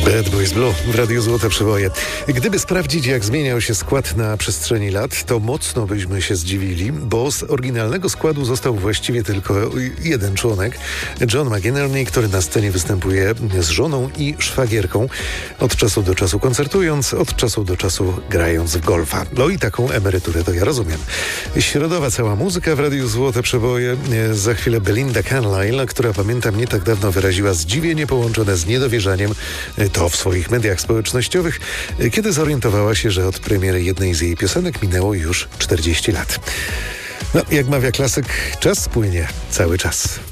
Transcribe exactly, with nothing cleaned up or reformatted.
Bad Boys Blue w Radiu Złote Przeboje. Gdyby sprawdzić, jak zmieniał się skład na przestrzeni lat, to mocno byśmy się zdziwili, bo z oryginalnego składu został właściwie tylko jeden członek, John McInerney, który na scenie występuje z żoną i szwagierką, od czasu do czasu koncertując, od czasu do czasu grając w golfa. No i taką emeryturę to ja rozumiem. Środowa cała muzyka w Radiu Złote Przeboje. Za chwilę Belinda Carlisle, która pamiętam nie tak dawno wyraziła zdziwienie połączone z niedowierzaniem, to w swoich mediach społecznościowych, kiedy zorientowała się, że od premiery jednej z jej piosenek minęło już czterdzieści lat. No, jak mawia klasyk, czas płynie cały czas.